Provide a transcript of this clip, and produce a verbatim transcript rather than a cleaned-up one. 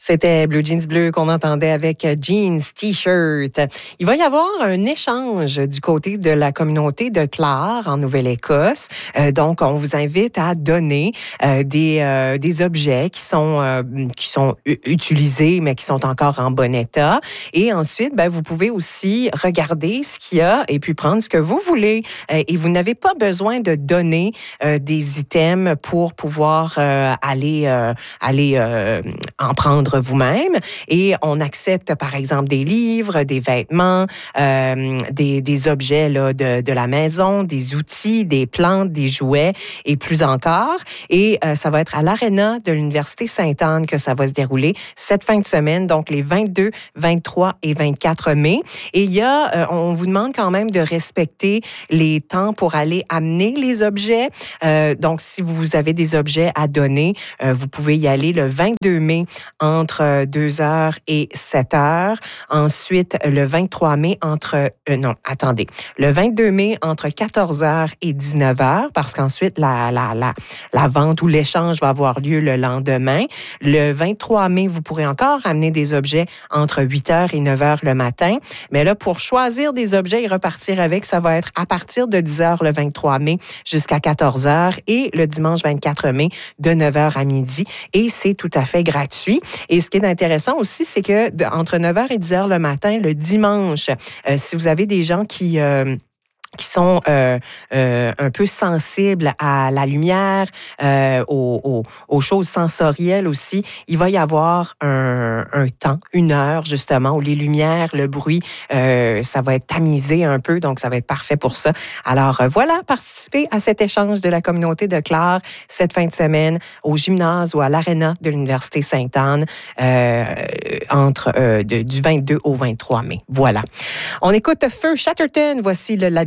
C'était Blue Jeans Bleu qu'on entendait avec Jeans T-shirt. Il va y avoir un échange du côté de la communauté de Clare en Nouvelle-Écosse. Euh, donc, on vous invite à donner euh, des, euh, des objets qui sont, euh, qui sont u- utilisés, mais qui sont encore en bon état. Et ensuite, ben, vous pouvez aussi regarder ce qu'il y a et puis prendre ce que vous voulez. Euh, et vous n'avez pas besoin de donner euh, des items pour pouvoir euh, aller, euh, aller euh, en prendre vous-même. Et on accepte, par exemple, des livres, des vêtements, euh, des, des objets là, de, de la maison, des outils, des plantes, des jouets et plus encore. Et euh, ça va être à l'Arena de l'Université Sainte-Anne que ça va se dérouler cette fin de semaine, donc les vingt-deux, vingt-trois et vingt-quatre mai. Et il y a, euh, on vous demande quand même de respecter les temps pour aller amener les objets. Euh, donc, si vous avez des objets à donner, euh, vous pouvez y aller le vingt-deux mai entre deux heures et sept heures. Ensuite, le vingt-trois mai entre... Euh, non, attendez. Le vingt-deux mai entre quatorze heures et dix-neuf heures, parce qu'ensuite, la, la, la, la vente ou l'échange va avoir lieu le lendemain. Le vingt-trois mai, vous pourrez encore amener des objets entre huit heures et neuf heures le matin. Mais là, pour choisir des objets et repartir avec, ça va être à partir de dix heures le vingt-trois mai jusqu'à quatorze heures et le dimanche vingt-quatre mai de neuf heures à midi. Et c'est tout à fait gratuit. Et ce qui est intéressant aussi, c'est que de, entre neuf heures et dix heures le matin, le dimanche, euh, si vous avez des gens qui... Euh, qui sont euh, euh, un peu sensibles à la lumière, euh, aux, aux, aux choses sensorielles aussi, il va y avoir un, un temps, une heure justement, où les lumières, le bruit, euh, ça va être tamisé un peu, donc ça va être parfait pour ça. Alors euh, voilà, participez à cet échange de la communauté de Clare cette fin de semaine au gymnase ou à l'Arena de l'Université Sainte-Anne euh, entre euh, de, du vingt-deux au vingt-trois mai. Voilà. On écoute Feu Chatterton, voici le